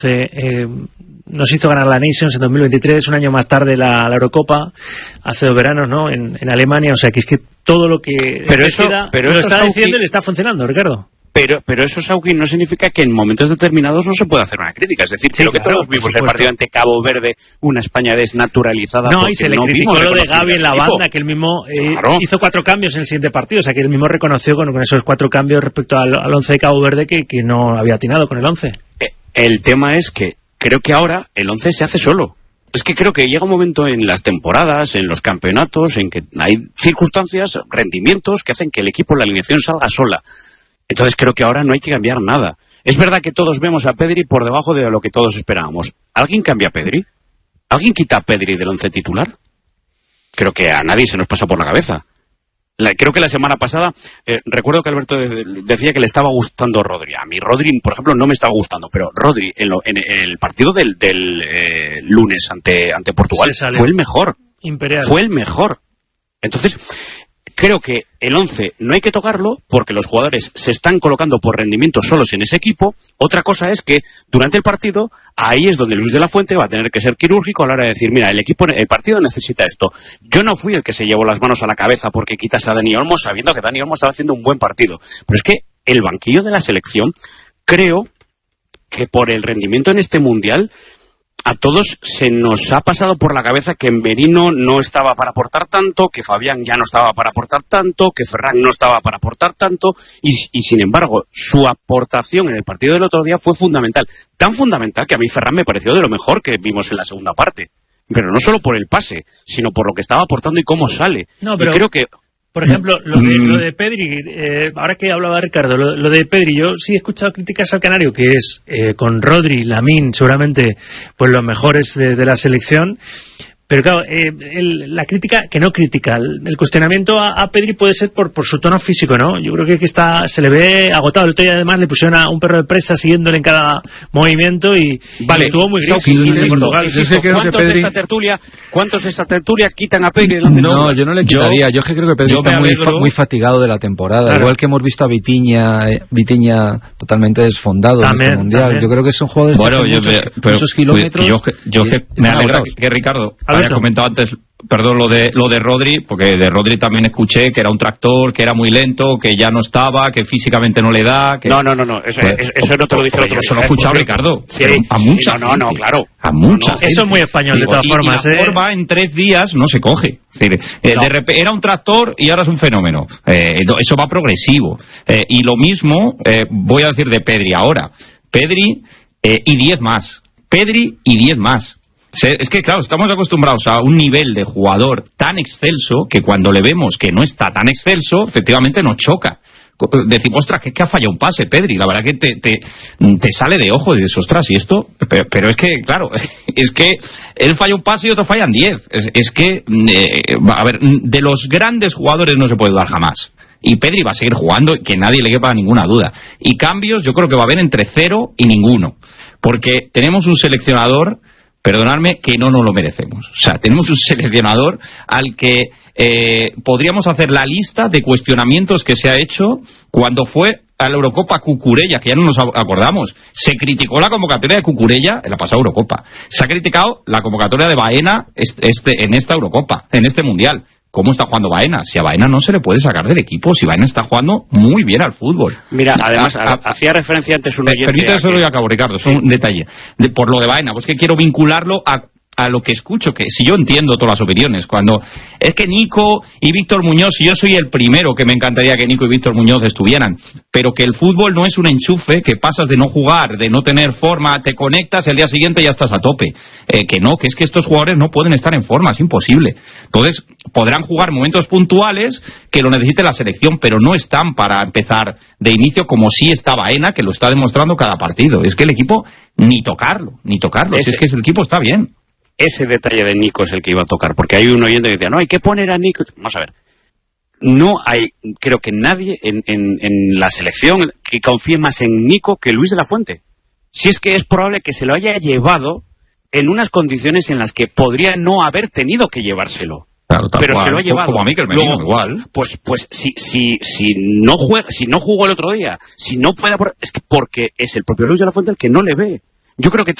nos hizo ganar la Nations en 2023, un año más tarde la Eurocopa, hace 2 veranos, ¿no? En Alemania, o sea, que es que todo lo que pero eso lo está diciendo y le está funcionando, Ricardo. Pero eso, Sauki, no significa que en momentos determinados no se pueda hacer una crítica. Es decir, creo que todos vimos el partido ante Cabo Verde, una España desnaturalizada. No, y se le criticó lo de Gavi en la banda, que él mismo hizo 4 cambios en el siguiente partido. O sea, que él mismo reconoció con esos 4 cambios respecto al 11 de Cabo Verde que no había atinado con el 11. El tema es que creo que ahora el 11 se hace solo. Es que creo que llega un momento en las temporadas, en los campeonatos, en que hay circunstancias, rendimientos que hacen que el equipo, la alineación salga sola. Entonces creo que ahora no hay que cambiar nada. Es verdad que todos vemos a Pedri por debajo de lo que todos esperábamos. ¿Alguien cambia a Pedri? ¿Alguien quita a Pedri del 11 titular? Creo que a nadie se nos pasa por la cabeza. Creo que la semana pasada, recuerdo que Alberto decía que le estaba gustando Rodri. A mí Rodri, por ejemplo, no me estaba gustando, pero Rodri en el partido del lunes ante Portugal fue el mejor. Imperial. Fue el mejor. Entonces, creo que el 11 no hay que tocarlo porque los jugadores se están colocando por rendimiento solos en ese equipo. Otra cosa es que durante el partido, ahí es donde Luis de la Fuente va a tener que ser quirúrgico a la hora de decir, mira, el partido necesita esto. Yo no fui el que se llevó las manos a la cabeza porque quitase a Dani Olmo sabiendo que Dani Olmo estaba haciendo un buen partido. Pero es que el banquillo de la selección, creo que por el rendimiento en este Mundial, a todos se nos ha pasado por la cabeza que Merino no estaba para aportar tanto, que Fabián ya no estaba para aportar tanto, que Ferran no estaba para aportar tanto, y sin embargo, su aportación en el partido del otro día fue fundamental. Tan fundamental que a mí Ferran me pareció de lo mejor que vimos en la segunda parte. Pero no solo por el pase, sino por lo que estaba aportando y cómo sale. No, pero... Y creo que... Por ejemplo, lo de Pedri, ahora que hablaba Ricardo, lo de Pedri, yo sí he escuchado críticas al Canario, que es con Rodri, Lamine, seguramente pues los mejores de la selección. Pero claro, la crítica, que no critica, el cuestionamiento a Pedri puede ser por su tono físico, ¿no? Yo creo que se le ve agotado. El otro día además le pusieron a un perro de presa siguiéndole en cada movimiento y estuvo muy gris. ¿Cuántos de esta tertulia quitan a Pedri? No, yo no le quitaría. Yo creo que Pedri está muy fatigado de la temporada. Claro. Igual que hemos visto a Vitinha totalmente desfondado en este Mundial. También. Yo creo que son jugadores que muchos kilómetros. Yo me alegra que Ricardo había comentado antes, perdón, lo de Rodri, porque de Rodri también escuché que era un tractor, que era muy lento, que ya no estaba, que físicamente no le da. Que... No, eso no te lo dije el otro día. Eso lo he escuchado Ricardo. Sí, a mucha gente. No, claro. A mucha gente. Eso es muy español, de todas formas. Y la forma en 3 días no se coge. Es decir, de repente era un tractor y ahora es un fenómeno. Eso va progresivo. Y lo mismo voy a decir de Pedri ahora. Pedri y 10 más. Pedri y 10 más. Es que, claro, estamos acostumbrados a un nivel de jugador tan excelso que cuando le vemos que no está tan excelso, efectivamente nos choca. Decimos, ostras, que ha fallado un pase, Pedri. La verdad que te sale de ojo y dices, ostras, y esto... Pero es que, claro, es que él falla un pase y otros fallan 10. Es que, a ver, de los grandes jugadores no se puede dudar jamás. Y Pedri va a seguir jugando, que nadie le quepa ninguna duda. Y cambios yo creo que va a haber entre 0 y ninguno. Porque tenemos un seleccionador... Perdonadme, que no nos lo merecemos. O sea, tenemos un seleccionador al que podríamos hacer la lista de cuestionamientos que se ha hecho cuando fue a la Eurocopa Cucurella, que ya no nos acordamos. Se criticó la convocatoria de Cucurella en la pasada Eurocopa. Se ha criticado la convocatoria de Baena en esta Eurocopa, en este Mundial. ¿Cómo está jugando Baena? Si a Baena no se le puede sacar del equipo, si Baena está jugando muy bien al fútbol. Mira, además, hacía referencia antes un oyente... Permítame solo y acabo, Ricardo, es un detalle. Por lo de Baena, pues que quiero vincularlo a lo que escucho, que si yo entiendo todas las opiniones, cuando es que Nico y Víctor Muñoz, y yo soy el primero que me encantaría que Nico y Víctor Muñoz estuvieran, pero que el fútbol no es un enchufe, que pasas de no jugar, de no tener forma, te conectas, el día siguiente ya estás a tope, que es que estos jugadores no pueden estar en forma, es imposible. Entonces, podrán jugar momentos puntuales que lo necesite la selección, pero no están para empezar de inicio como sí está Baena, que lo está demostrando cada partido. Es que el equipo, ni tocarlo, es que el equipo está bien. Ese detalle de Nico es el que iba a tocar, porque hay un oyente que decía, no, hay que poner a Nico. Vamos a ver, no hay, creo que nadie en la selección que confíe más en Nico que Luis de la Fuente. Si es que es probable que se lo haya llevado en unas condiciones en las que podría no haber tenido que llevárselo. Claro, pero cual, se lo ha llevado. Como a mí, que el Merino, igual. Pues si no juega, si no jugó el otro día, si no puede, es que porque es el propio Luis de la Fuente el que no le ve. Yo creo que